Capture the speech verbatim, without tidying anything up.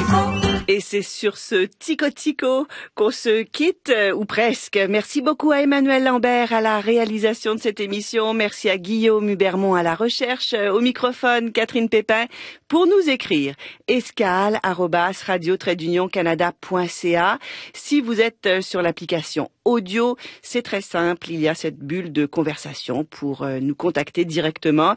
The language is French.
Et c'est sur ce tico-tico qu'on se quitte, euh, ou presque. Merci beaucoup à Emmanuel Lambert à la réalisation de cette émission. Merci à Guillaume Hubermont à la recherche. Euh, Au microphone, Catherine Pépin. Pour nous écrire, escale arobase radio trait d'union canada point c a. Si vous êtes euh, sur l'application audio, c'est très simple. Il y a cette bulle de conversation pour euh, nous contacter directement.